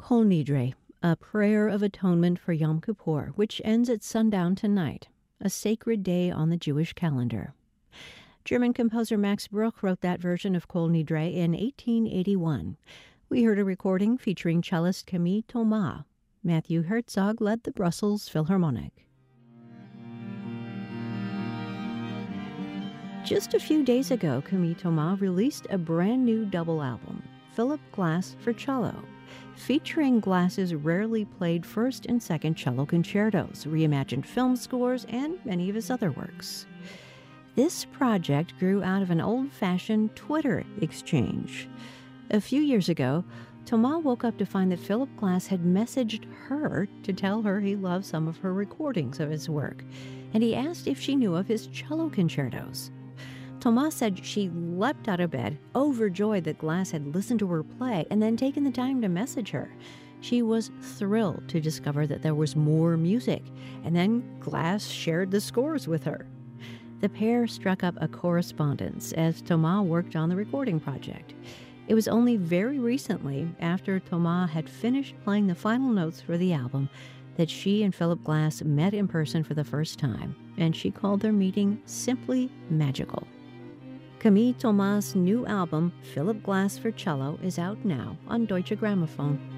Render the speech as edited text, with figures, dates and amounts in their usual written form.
Kol Nidre, a prayer of atonement for Yom Kippur, which ends at sundown tonight, a sacred day on the Jewish calendar. German composer Max Bruch wrote that version of Kol Nidre in 1881. We heard a recording featuring cellist Camille Thomas. Matthew Herzog led the Brussels Philharmonic. Just a few days ago, Camille Thomas released a brand new double album, Philip Glass for Cello, featuring Glass's rarely played first and second cello concertos, reimagined film scores, and many of his other works. This project grew out of an old-fashioned Twitter exchange. A few years ago, Thomas woke up to find that Philip Glass had messaged her to tell her he loved some of her recordings of his work, and he asked if she knew of his cello concertos. Thomas said she leapt out of bed, overjoyed that Glass had listened to her play and then taken the time to message her. She was thrilled to discover that there was more music, and then Glass shared the scores with her. The pair struck up a correspondence as Thomas worked on the recording project. It was only very recently, after Thomas had finished playing the final notes for the album, that she and Philip Glass met in person for the first time, and she called their meeting simply magical. Camille Thomas' new album, Philip Glass for Cello, is out now on Deutsche Grammophon.